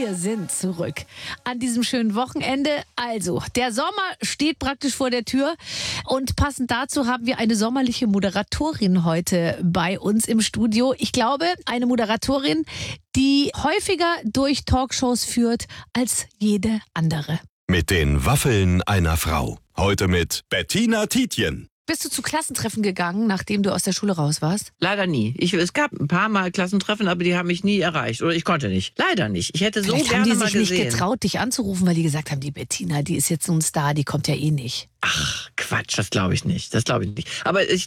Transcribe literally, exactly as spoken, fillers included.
Wir sind zurück an diesem schönen Wochenende. Also, der Sommer steht praktisch vor der Tür und passend dazu haben wir eine sommerliche Moderatorin heute bei uns im Studio. Ich glaube, eine Moderatorin, die häufiger durch Talkshows führt als jede andere. Mit den Waffeln einer Frau. Heute mit Bettina Tietjen. Bist du zu Klassentreffen gegangen, nachdem du aus der Schule raus warst? Leider nie. Ich, es gab ein paar Mal Klassentreffen, aber die haben mich nie erreicht. Oder ich konnte nicht. Leider nicht. Ich hätte so Vielleicht gerne haben die mal sich gesehen. nicht getraut, dich anzurufen, weil die gesagt haben, die Bettina, die ist jetzt so ein Star, die kommt ja eh nicht. Ach, Quatsch, das glaube ich nicht. Das glaube ich nicht. Aber ich